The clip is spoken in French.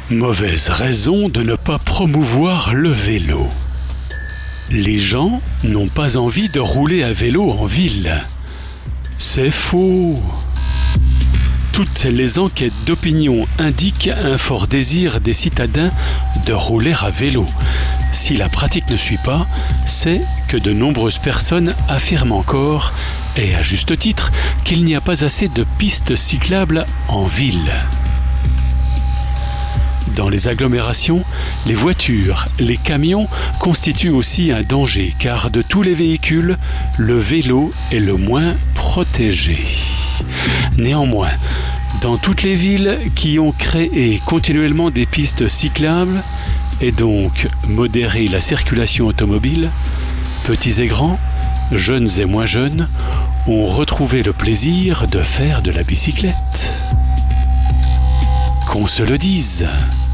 Mauvaise raison de ne pas promouvoir le vélo. Les gens n'ont pas envie de rouler à vélo en ville. C'est faux. Toutes les enquêtes d'opinion indiquent un fort désir des citadins de rouler à vélo. Si la pratique ne suit pas, c'est que de nombreuses personnes affirment encore, et à juste titre, qu'il n'y a pas assez de pistes cyclables en ville. Dans les agglomérations, les voitures, les camions constituent aussi un danger car de tous les véhicules, le vélo est le moins protégé. Néanmoins, dans toutes les villes qui ont créé continuellement des pistes cyclables et donc modéré la circulation automobile, petits et grands, jeunes et moins jeunes, ont retrouvé le plaisir de faire de la bicyclette. Qu'on se le dise.